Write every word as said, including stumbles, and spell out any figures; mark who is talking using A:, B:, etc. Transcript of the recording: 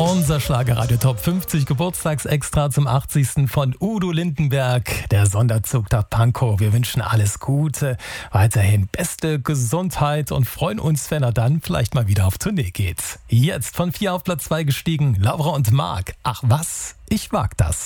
A: Unser Schlagerradio Top fünfzig Geburtstagsextra zum achtzigsten von Udo Lindenberg, der Sonderzug der Pankow. Wir wünschen alles Gute, weiterhin beste Gesundheit und freuen uns, wenn er dann vielleicht mal wieder auf Tournee geht. Jetzt von vier auf Platz zwei gestiegen, Laura und Marc. Ach was, ich mag das.